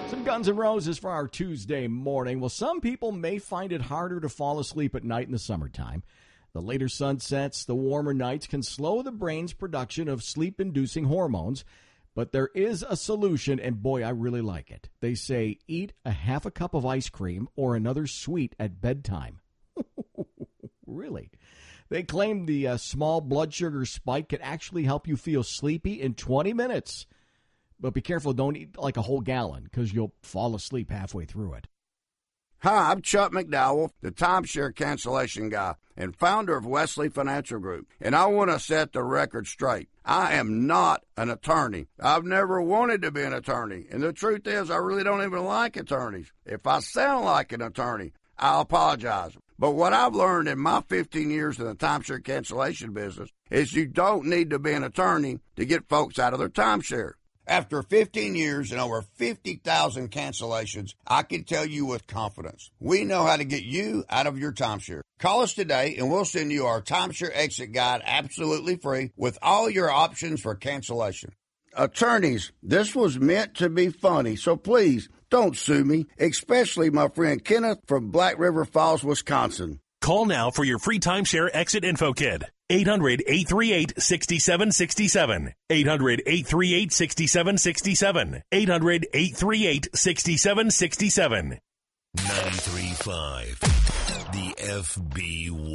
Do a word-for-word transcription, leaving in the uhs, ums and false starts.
Some Guns N' Roses for our Tuesday morning. Well, some people may find it harder to fall asleep at night in the summertime. The later sunsets, the warmer nights can slow the brain's production of sleep-inducing hormones. But there is a solution, and boy, I really like it. They say eat a half a cup of ice cream or another sweet at bedtime. Really? They claim the uh, small blood sugar spike can actually help you feel sleepy in twenty minutes. But be careful, don't eat like a whole gallon because you'll fall asleep halfway through it. Hi, I'm Chuck McDowell, the timeshare cancellation guy and founder of Wesley Financial Group, and I want to set the record straight. I am not an attorney. I've never wanted to be an attorney, and the truth is I really don't even like attorneys. If I sound like an attorney, I apologize. But what I've learned in my fifteen years in the timeshare cancellation business is you don't need to be an attorney to get folks out of their timeshare. After fifteen years and over fifty thousand cancellations, I can tell you with confidence, we know how to get you out of your timeshare. Call us today and we'll send you our timeshare exit guide absolutely free with all your options for cancellation. Attorneys, this was meant to be funny, so please don't sue me, especially my friend Kenneth from Black River Falls, Wisconsin. Call now for your free timeshare exit info kit. eight hundred, eight three eight, six seven six seven. eight hundred, eight three eight, six seven six seven. eight hundred, eight three eight, six seven six seven. ninety-three point five, the F B